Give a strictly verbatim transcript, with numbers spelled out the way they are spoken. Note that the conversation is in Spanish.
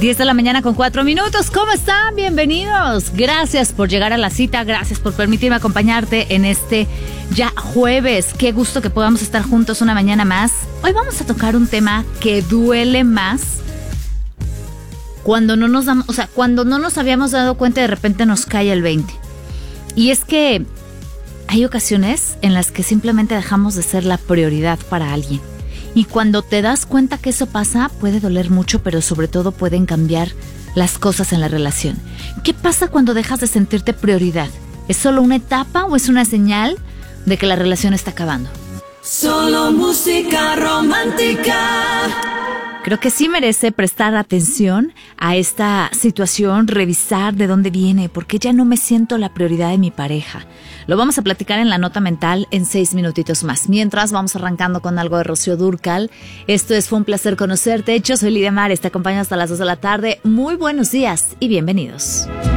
diez de la mañana con cuatro minutos. ¿Cómo están? Bienvenidos. Gracias por llegar a la cita. Gracias por permitirme acompañarte en este ya jueves. Qué gusto que podamos estar juntos una mañana más. Hoy vamos a tocar un tema que duele más cuando no nos damos, o sea, cuando no nos habíamos dado cuenta y de repente nos cae el veinte. Y es que hay ocasiones en las que simplemente dejamos de ser la prioridad para alguien. Y cuando te das cuenta que eso pasa, puede doler mucho, pero sobre todo pueden cambiar las cosas en la relación. ¿Qué pasa cuando dejas de sentirte prioridad? ¿Es solo una etapa o es una señal de que la relación está acabando? Solo música romántica. Creo que sí merece prestar atención a esta situación, revisar de dónde viene, porque ya no me siento la prioridad de mi pareja. Lo vamos a platicar en la nota mental en seis minutitos más. Mientras vamos arrancando con algo de Rocío Dúrcal. Esto es Fue un placer conocerte. Yo soy Lidia Mares, te acompaño hasta las dos de la tarde. Muy buenos días y bienvenidos.